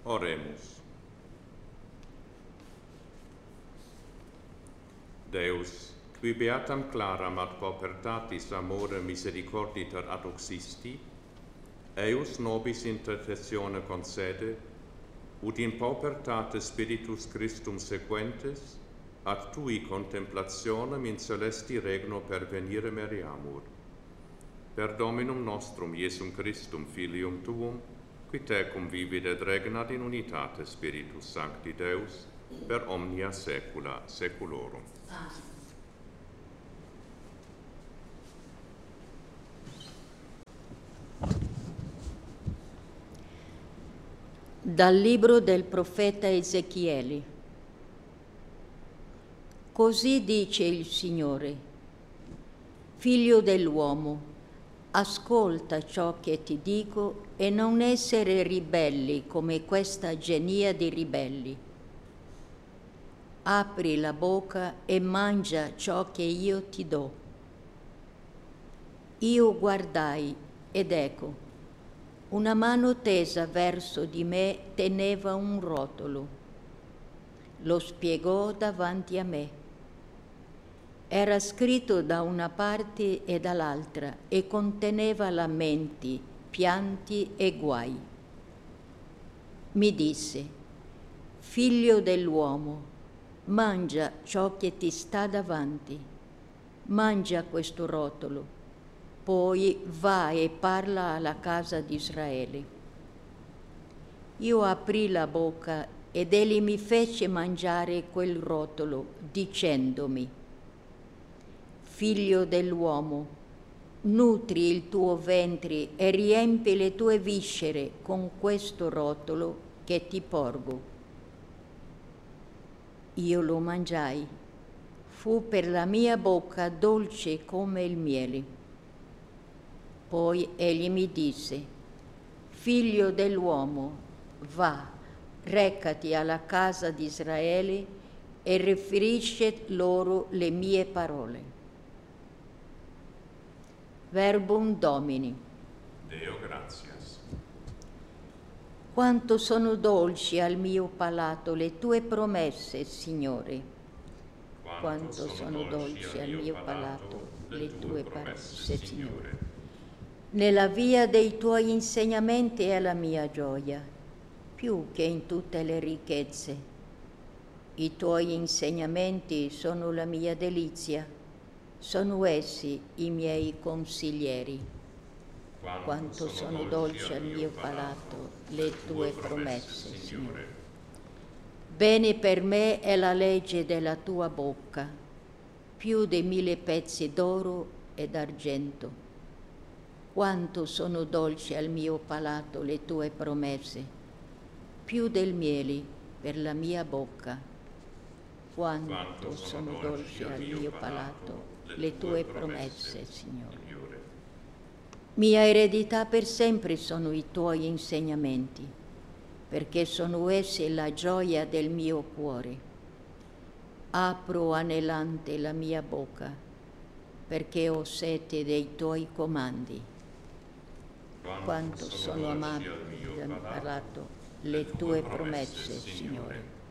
Oremus. Deus, qui beatam claram ad paupertatis amore misericorditer aduxisti, eius nobis intercessione concede, ut in paupertate Spiritus Christum sequentes, ad tui contemplationem in celesti regno pervenire meriamur. Per Dominum nostrum Iesum Christum, Filium Tuum, qui tecum vivit et regnat in unitate Spiritus Sancti Deus, per omnia saecula saeculorum. Dal libro del profeta Ezechiele. Così dice il Signore: Figlio dell'uomo, ascolta ciò che ti dico e non essere ribelli come questa genia di ribelli. Apri la bocca e mangia ciò che io ti do. Io guardai ed ecco, una mano tesa verso di me teneva un rotolo. Lo spiegò davanti a me. Era scritto da una parte e dall'altra e conteneva lamenti, pianti e guai. Mi disse: Figlio dell'uomo, mangia ciò che ti sta davanti. Mangia questo rotolo, poi va e parla alla casa di Israele. Io aprì la bocca ed egli mi fece mangiare quel rotolo, dicendomi: Figlio dell'uomo, nutri il tuo ventre e riempi le tue viscere con questo rotolo che ti porgo. Io lo mangiai, fu per la mia bocca dolce come il miele. Poi egli mi disse: Figlio dell'uomo, va, recati alla casa di Israele e riferisci loro le mie parole. Verbum Domini. Deo gratias. Quanto sono dolci al mio palato le tue promesse, Signore. Quanto sono dolci al mio palato le tue promesse, Signore. Nella via dei tuoi insegnamenti è la mia gioia, più che in tutte le ricchezze. I tuoi insegnamenti sono la mia delizia. Sono essi i miei consiglieri. Quanto sono dolci al mio palato le tue promesse, Signore. Bene per me è la legge della tua bocca, più di 1000 pezzi d'oro e d'argento. Quanto sono dolci al mio palato le tue promesse, più del miele per la mia bocca. Quanto sono dolci al mio palato le tue promesse, Signore. Mia eredità per sempre sono i tuoi insegnamenti, perché sono essi la gioia del mio cuore. Apro anelante la mia bocca, perché ho sete dei tuoi comandi. Quanto sono amabili al mio palato le tue promesse, Signore.